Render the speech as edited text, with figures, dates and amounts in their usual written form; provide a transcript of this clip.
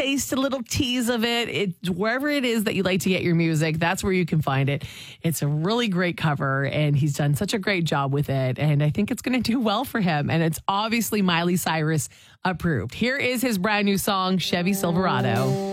taste, a little tease of it, wherever it is that you like to get your music, that's where you can find it. It's a really great cover, and he's done such a great job with it. And I think it's going to do well for him. And it's obviously Miley Cyrus approved. Here is his brand new song, Chevy Silverado.